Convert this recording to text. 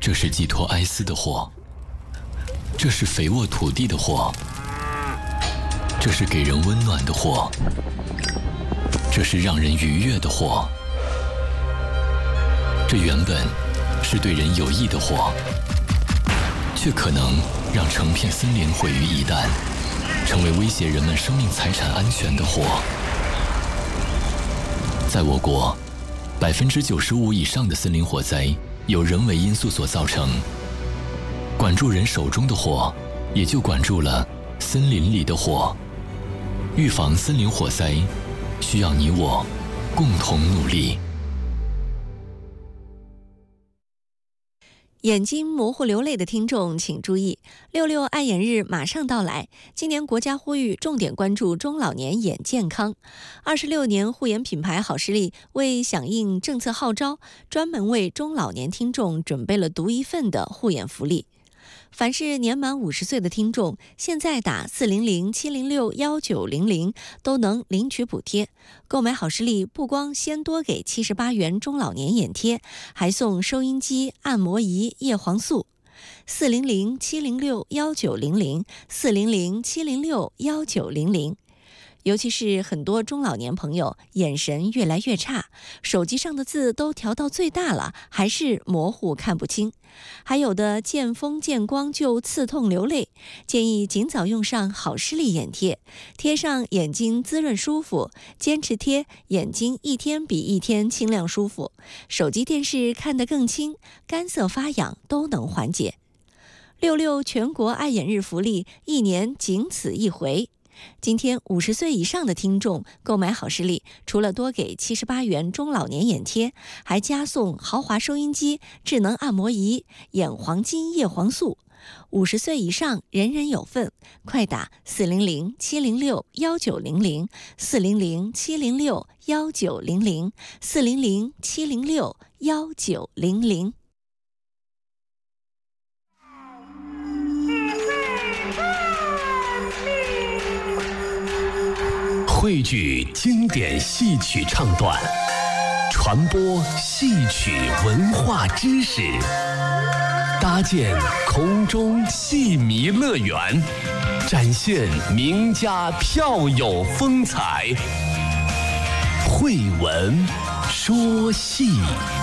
这是寄托哀思的火，这是肥沃土地的火，这是给人温暖的火，这是让人愉悦的火。这原本是对人有益的火，却可能让成片森林毁于一旦，成为威胁人们生命财产安全的火。在我国，95%以上的森林火灾由人为因素所造成。管住人手中的火，也就管住了森林里的火。预防森林火灾，需要你我共同努力。 眼睛模糊流泪的听众请注意，66爱眼日马上到来。今年国家呼吁重点关注中老年眼健康。26年护眼品牌好视力为响应政策号召，专门为中老年听众准备了独一份的护眼福利。凡是年满50岁的听众，现在打400-706-1900都能领取补贴。购买好视力不光先多给78元中老年眼贴，还送收音机、按摩仪、叶黄素。400-706-1900，400-706-1900。尤其是很多中老年朋友眼神越来越差，手机上的字都调到最大了，还是模糊看不清。还有的见风见光就刺痛流泪，建议尽早用上好视力眼贴，贴上眼睛滋润舒服，坚持贴，眼睛一天比一天清亮舒服，手机电视看得更清，干涩发痒都能缓解。66全国爱眼日福利，一年仅此一回。今天50岁以上的听众购买好视力，除了多给78元中老年眼贴，还加送豪华收音机、智能按摩仪、眼黄金叶黄素。50岁以上人人有份，快打400-706-1900， 400-706-1900， 400-706-1900。 汇聚经典戏曲唱段，传播戏曲文化知识，搭建空中戏迷乐园，展现名家票友风采。慧文说戏。